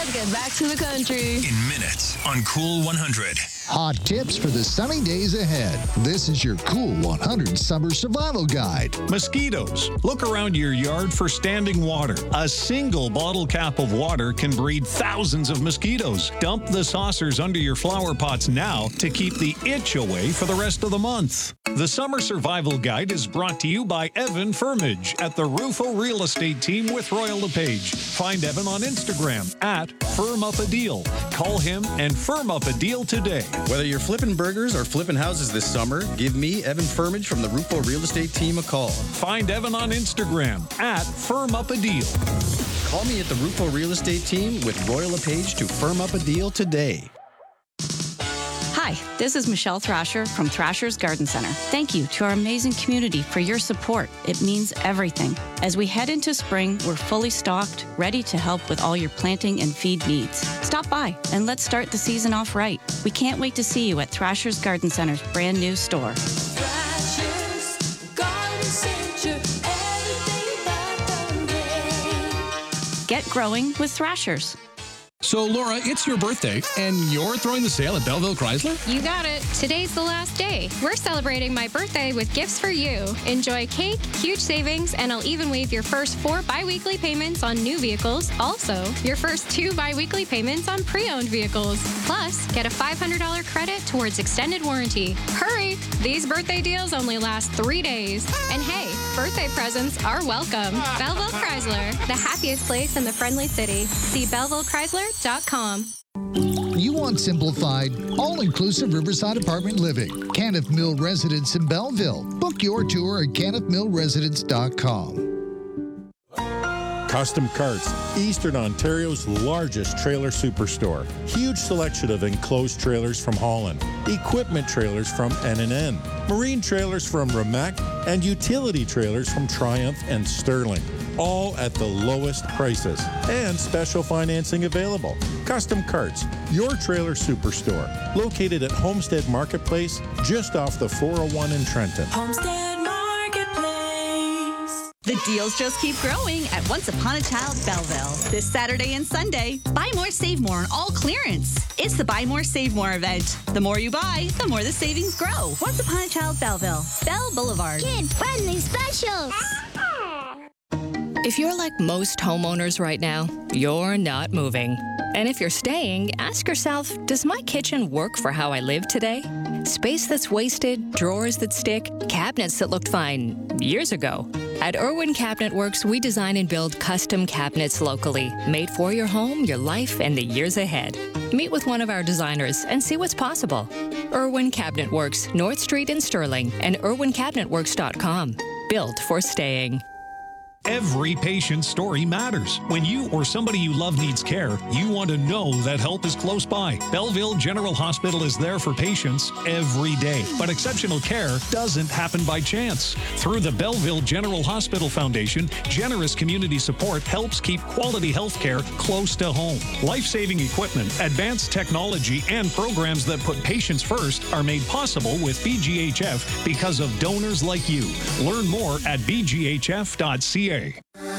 Let's get back to the country. In minutes on Cool 100. Hot tips for the sunny days ahead. This is your Cool 100 Summer Survival Guide. Mosquitoes. Look around your yard for standing water. A single bottle cap of water can breed thousands of mosquitoes. Dump the saucers under your flower pots now to keep the itch away for the rest of the month. The Summer Survival Guide is brought to you by Evan Firmage at the Rufo Real Estate Team with Royal LePage. Find Evan on Instagram at FirmUpADeal. Call him and firm up a deal today. Whether you're flipping burgers or flipping houses this summer, give me, Evan Firmage from the Rufo Real Estate Team, a call. Find Evan on Instagram at FirmUpADeal. Call me at the Rufo Real Estate Team with Royal LePage to firm up a deal today. Hi, this is Michelle Thrasher from Thrasher's Garden Center. Thank you to our amazing community for your support. It means everything. As we head into spring, we're fully stocked, ready to help with all your planting and feed needs. Stop by and let's start the season off right. We can't wait to see you at Thrasher's Garden Center's brand new store. Thrasher's Garden Center, everything but the rain. Get growing with Thrasher's. So, Laura, it's your birthday, and you're throwing the sale at Belleville Chrysler? You got it. Today's the last day. We're celebrating my birthday with gifts for you. Enjoy cake, huge savings, and I'll even waive your first 4 bi-weekly payments on new vehicles. Also, your first 2 bi-weekly payments on pre-owned vehicles. Plus, get a $500 credit towards extended warranty. Hurry! These birthday deals only last 3 days. And hey, birthday presents are welcome. Belleville Chrysler, the happiest place in the friendly city. See BellevilleChrysler.com. You want simplified, all-inclusive Riverside apartment living. Caniff Mill Residence in Belleville. Book your tour at caniffmillresidence.com. Custom Carts, Eastern Ontario's largest trailer superstore. Huge selection of enclosed trailers from Holland, equipment trailers from N&N, marine trailers from Remac, and utility trailers from Triumph and Sterling. All at the lowest prices and special financing available. Custom Carts, your trailer superstore, located at Homestead Marketplace, just off the 401 in Trenton. Homestead Marketplace. The deals just keep growing at Once Upon a Child Belleville. This Saturday and Sunday, buy more, save more on all clearance. It's the Buy More, Save More event. The more you buy, the more the savings grow. Once Upon a Child Belleville, Bell Boulevard. Kid-friendly specials. If you're like most homeowners right now, you're not moving. And if you're staying, ask yourself, does my kitchen work for how I live today? Space that's wasted, drawers that stick, cabinets that looked fine years ago. At Irwin Cabinet Works, we design and build custom cabinets locally, made for your home, your life, and the years ahead. Meet with one of our designers and see what's possible. Irwin Cabinet Works, North Street in Sterling, and irwincabinetworks.com. Built for staying. Every patient's story matters. When you or somebody you love needs care, you want to know that help is close by. Belleville General Hospital is there for patients every day. But exceptional care doesn't happen by chance. Through the Belleville General Hospital Foundation, generous community support helps keep quality health care close to home. Life-saving equipment, advanced technology, and programs that put patients first are made possible with BGHF because of donors like you. Learn more at bghf.ca.